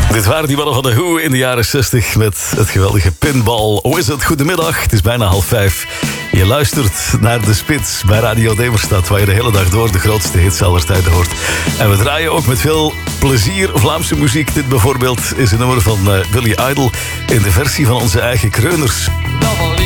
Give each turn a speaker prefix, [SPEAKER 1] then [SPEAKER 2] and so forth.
[SPEAKER 1] Dit waren die mannen van de Who in de jaren 60 met het geweldige Pinball Wizard. Goedemiddag, het is bijna 4:30. Je luistert naar De Spits bij Radio Demerstad, waar je de hele dag door de grootste hits aller tijden hoort. En we draaien ook met veel plezier Vlaamse muziek. Dit bijvoorbeeld is een nummer van Billy Idol in de versie van onze eigen Kreuners.